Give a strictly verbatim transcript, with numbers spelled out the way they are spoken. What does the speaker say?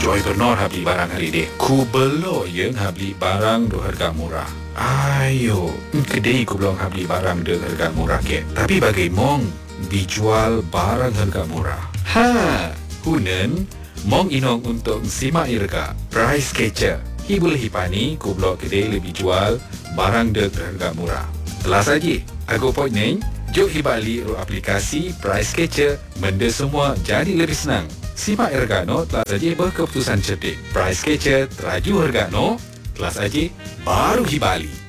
Joy bernor habli barang hari ni. Ku belok yang habli barang do harga murah. Ayo, kedai ku belum habli barang do harga murah ke. Tapi bagai mong dijual barang harga murah. Ha, hunen mong inong untuk simak irga price catcher. Hibul hipani ku belok kedai lebih jual barang do harga murah. Telah saja, aku point ni. Jom hibali ru aplikasi Price Catcher, benda semua jadi lebih senang. Simak Ergano telah saja berkeputusan cerdik. Price Catcher teraju Ergano telah saja baru hibali.